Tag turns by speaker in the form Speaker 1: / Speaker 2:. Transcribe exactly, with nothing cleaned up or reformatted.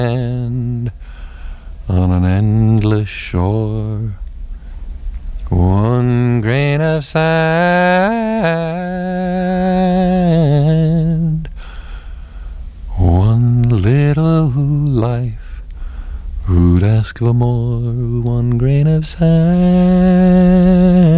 Speaker 1: land on an endless shore. One grain of sand, one little life. Who'd ask for more? One grain of sand.